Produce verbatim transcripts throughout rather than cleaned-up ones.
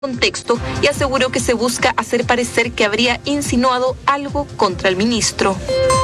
contexto y aseguró que se busca hacer parecer que habría insinuado algo contra el ministro.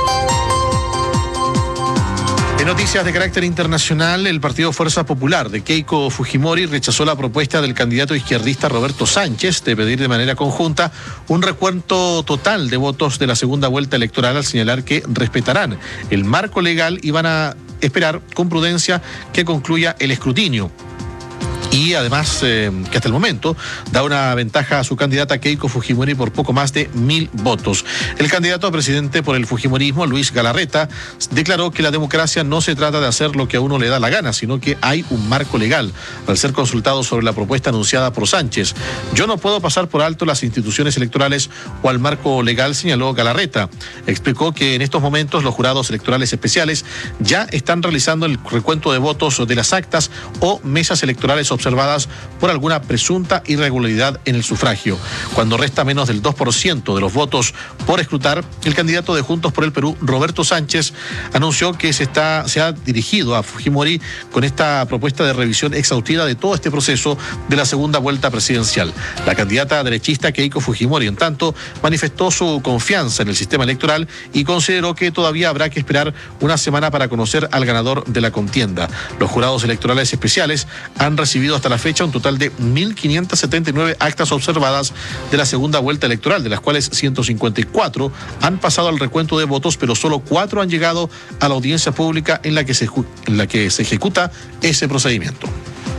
En noticias de carácter internacional, el Partido Fuerza Popular de Keiko Fujimori rechazó la propuesta del candidato izquierdista Roberto Sánchez de pedir de manera conjunta un recuento total de votos de la segunda vuelta electoral, al señalar que respetarán el marco legal y van a esperar con prudencia que concluya el escrutinio. Y además, eh, que hasta el momento da una ventaja a su candidata Keiko Fujimori por poco más de mil votos. El candidato a presidente por el fujimorismo, Luis Galarreta, declaró que la democracia no se trata de hacer lo que a uno le da la gana, sino que hay un marco legal. Al ser consultado sobre la propuesta anunciada por Sánchez, yo no puedo pasar por alto las instituciones electorales o al marco legal, señaló Galarreta. Explicó que en estos momentos los jurados electorales especiales ya están realizando el recuento de votos de las actas o mesas electorales observadas por alguna presunta irregularidad en el sufragio. Cuando resta menos del dos por ciento de los votos por escrutar, el candidato de Juntos por el Perú, Roberto Sánchez, anunció que se, está, se ha dirigido a Fujimori con esta propuesta de revisión exhaustiva de todo este proceso de la segunda vuelta presidencial. La candidata derechista Keiko Fujimori, en tanto, manifestó su confianza en el sistema electoral y consideró que todavía habrá que esperar una semana para conocer al ganador de la contienda. Los jurados electorales especiales han recibido hasta la fecha un total de mil quinientas setenta y nueve actas observadas de la segunda vuelta electoral, de las cuales ciento cincuenta y cuatro han pasado al recuento de votos, pero solo cuatro han llegado a la audiencia pública en la que se, en la que se ejecuta ese procedimiento.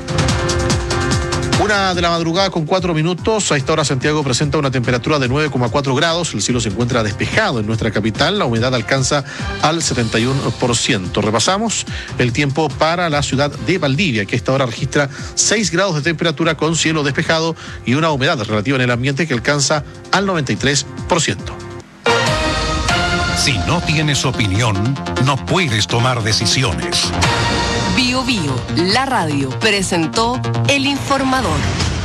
Una de la madrugada con cuatro minutos. A esta hora Santiago presenta una temperatura de nueve coma cuatro grados. El cielo se encuentra despejado en nuestra capital. La humedad alcanza al setenta y uno por ciento. Repasamos el tiempo para la ciudad de Valdivia, que a esta hora registra seis grados de temperatura con cielo despejado y una humedad relativa en el ambiente que alcanza al noventa y tres por ciento. Si no tienes opinión, no puedes tomar decisiones. Bio Bio, la radio, presentó El Informador.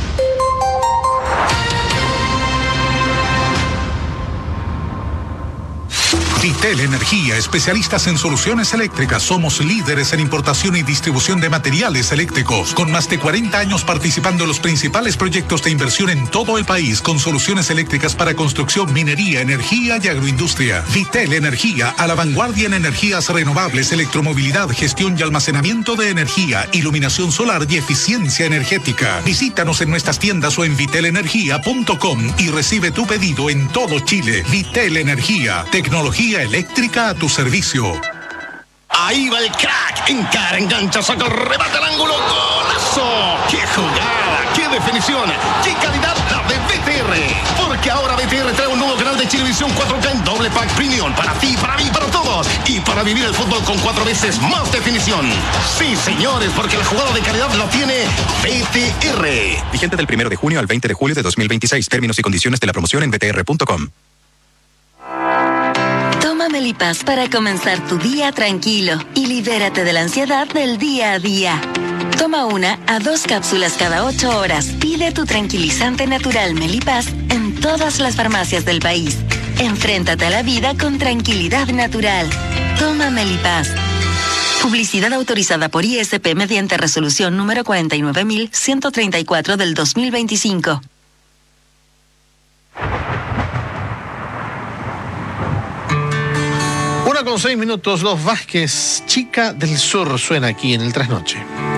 Vitel Energía, especialistas en soluciones eléctricas. Somos líderes en importación y distribución de materiales eléctricos, con más de cuarenta años participando en los principales proyectos de inversión en todo el país, con soluciones eléctricas para construcción, minería, energía y agroindustria. Vitel Energía, a la vanguardia en energías renovables, electromovilidad, gestión y almacenamiento de energía, iluminación solar y eficiencia energética. Visítanos en nuestras tiendas o en vitel energía punto com y recibe tu pedido en todo Chile. Vitel Energía, tecnología eléctrica a tu servicio. Ahí va el crack, encara, engancha, saca el remate al ángulo, golazo. ¡Qué jugada! ¡Qué definición! ¡Qué calidad la de B T R! Porque ahora B T R trae un nuevo canal de Chilevisión cuatro K en doble pack premium para ti, para mí, para todos, y para vivir el fútbol con cuatro veces más definición. Sí, señores, porque la jugada de calidad la tiene B T R. Vigente del primero de junio al veinte de julio de dos mil veintiséis. Términos y condiciones de la promoción en b t r punto com. Toma Melipaz para comenzar tu día tranquilo y libérate de la ansiedad del día a día. Toma una a dos cápsulas cada ocho horas. Pide tu tranquilizante natural Melipaz en todas las farmacias del país. Enfréntate a la vida con tranquilidad natural. Toma Melipaz. Publicidad autorizada por I S P mediante resolución número cuarenta y nueve mil ciento treinta y cuatro del dos mil veinticinco. Una con seis minutos, Los Vázquez, Chica del Sur, suena aquí en el Trasnoche.